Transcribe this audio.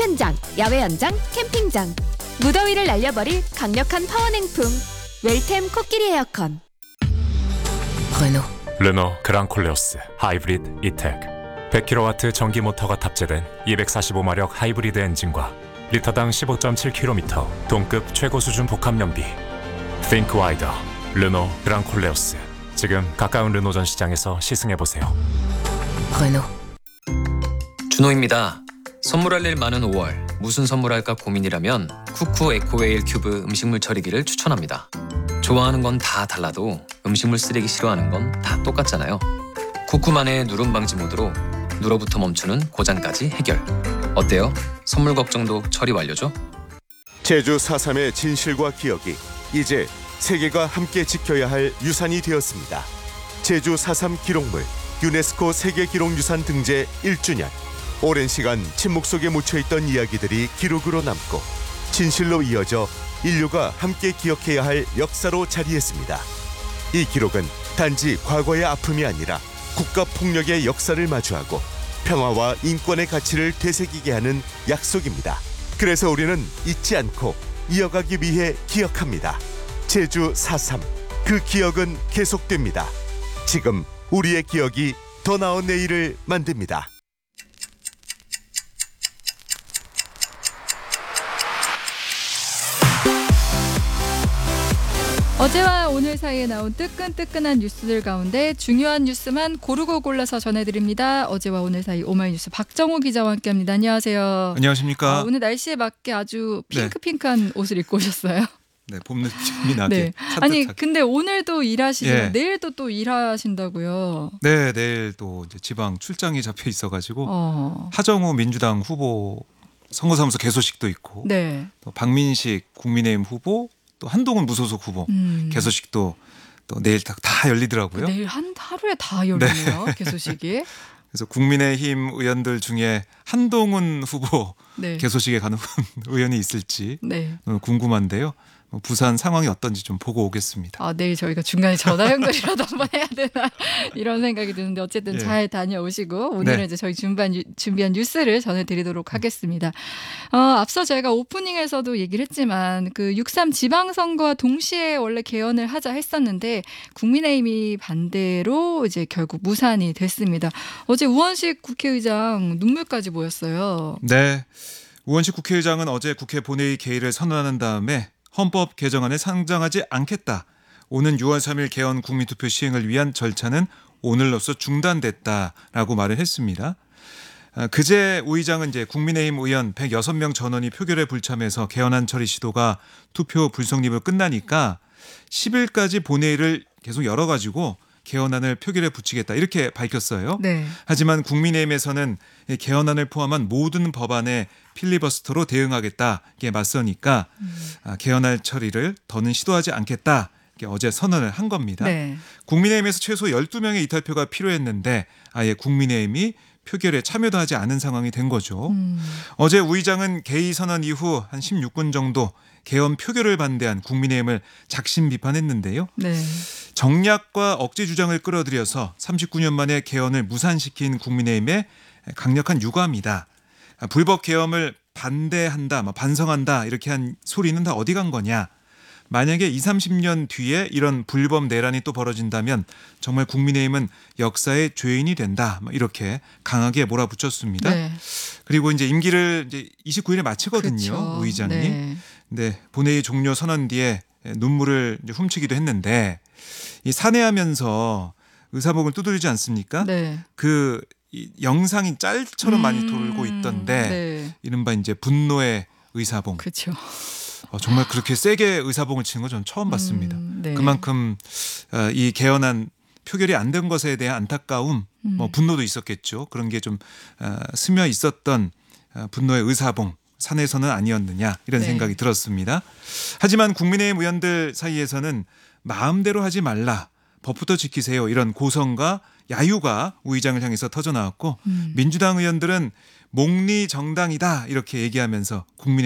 수면장, 야외 연장, 캠핑장. 무더위를 날려버릴 강력한 파워냉풍. 웰템 코끼리 에어컨. 르노 그랑콜레오스 하이브리드 이텍 100kW 전기 모터가 탑재된 245마력 하이브리드 엔진과 리터당 15.7km 동급 최고 수준 복합 연비. Think Wider 르노 그랑콜레오스. 지금 가까운 르노 전 시장에서 시승해보세요. 준호입니다. 선물할 일 많은 5월 무슨 선물할까 고민이라면 쿠쿠 에코웨일 큐브 음식물 처리기를 추천합니다. 좋아하는 건 다 달라도 음식물 쓰레기 싫어하는 건 다 똑같잖아요. 쿠쿠만의 누름 방지 모드로 눌어부터 멈추는 고장까지 해결. 어때요? 선물 걱정도 처리 완료죠? 제주 4.3의 진실과 기억이 이제 세계가 함께 지켜야 할 유산이 되었습니다. 제주 4.3 기록물 유네스코 세계기록유산 등재 1주년. 오랜 시간 침묵 속에 묻혀있던 이야기들이 기록으로 남고 진실로 이어져 인류가 함께 기억해야 할 역사로 자리했습니다. 이 기록은 단지 과거의 아픔이 아니라 국가폭력의 역사를 마주하고 평화와 인권의 가치를 되새기게 하는 약속입니다. 그래서 우리는 잊지 않고 이어가기 위해 기억합니다. 제주 4.3, 그 기억은 계속됩니다. 지금 우리의 기억이 더 나은 내일을 만듭니다. 어제와 오늘 사이에 나온 뜨끈뜨끈한 뉴스들 가운데 중요한 뉴스만 고르고 골라서 전해드립니다. 어제와 오늘 사이 오마이뉴스 박정호 기자와 함께합니다. 안녕하세요. 안녕하십니까. 오늘 날씨에 맞게 아주 핑크핑크한 옷을 입고 오셨어요. 네, 봄 느낌이 나게. 네. 아니 근데 오늘도 일하시고 예. 내일도 또 일하신다고요. 네, 내일 또 이제 지방 출장이 잡혀 있어가지고 하정우 민주당 후보 선거사무소 개소식도 있고, 네. 또 박민식 국민의힘 후보, 또 한동훈 무소속 후보 개소식도 또 내일 다 열리더라고요. 내일 하루에 다 열리네요. 네. 개소식이. 그래서 국민의힘 의원들 중에 한동훈 후보 네. 개소식에 가는 의원이 있을지 네. 궁금한데요. 부산 상황이 어떤지 좀 보고 오겠습니다. 아, 내일 저희가 중간에 전화 연결이라도 한번 해야 되나 이런 생각이 드는데 어쨌든 예. 잘 다녀오시고 오늘은 네. 이제 저희 준비한 뉴스를 전해드리도록 하겠습니다. 앞서 제가 오프닝에서도 얘기를 했지만 그 6.3 지방선거와 동시에 원래 개헌을 하자 했었는데 국민의힘이 반대로 이제 결국 무산이 됐습니다. 어제 우원식 국회의장 눈물까지 보였어요. 네, 우원식 국회의장은 어제 국회 본회의 개의를 선언한 다음에 헌법 개정안에 상정하지 않겠다. 오는 6월 3일 개헌 국민투표 시행을 위한 절차는 오늘로써 중단됐다라고 말을 했습니다. 그제 우 의장은 이제 국민의힘 의원 106명 전원이 표결에 불참해서 개헌안 처리 시도가 투표 불성립을 끝나니까 10일까지 본회의를 계속 열어가지고 개헌안을 표결에 붙이겠다 이렇게 밝혔어요. 네. 하지만 국민의힘에서는 개헌안을 포함한 모든 법안에 필리버스터로 대응하겠다 이게 맞서니까 개헌안 처리를 더는 시도하지 않겠다 이게 어제 선언을 한 겁니다. 네. 국민의힘에서 최소 12명의 이탈표가 필요했는데 아예 국민의힘이 표결에 참여도 하지 않은 상황이 된 거죠. 어제 우 의장은 개의 선언 이후 한 16분 정도 개헌 표결을 반대한 국민의힘을 작심 비판했는데요. 네. 정략과 억지 주장을 끌어들여서 39년 만에 개헌을 무산시킨 국민의힘의 강력한 유감이다. 불법 개헌을 반대한다, 반성한다 이렇게 한 소리는 다 어디 간 거냐. 만약에 20, 30년 뒤에 이런 불법 내란이 또 벌어진다면 정말 국민의힘은 역사의 죄인이 된다. 이렇게 강하게 몰아붙였습니다. 네. 그리고 이제 임기를 이제 29일에 마치거든요. 그렇죠. 우 의장이. 네. 네, 본회의 종료 선언 뒤에 눈물을 이제 훔치기도 했는데 이 산회하면서 의사봉을 두드리지 않습니까? 네. 이 영상이 짤처럼 많이 돌고 있던데 네. 이른바 이제 분노의 의사봉. 그렇죠. 정말 그렇게 세게 의사봉을 치는 건 저는 처음 봤습니다. 네. 그만큼 이 개헌안 표결이 안 된 것에 대한 안타까움, 분노도 있었겠죠. 그런 게 좀 스며 있었던 분노의 의사봉. 산에서는 아니었느냐 이런 네. 생각이 들었습니다. 하지만 국민의힘 의원들 사이에서는 마음대로 하지 말라. 법부터 지키세요. 이런 고성과 야유가 우 의장을 향해서 터져나왔고 민주당 의원들은 몽리 정당이다 이렇게 얘기하면서 국민의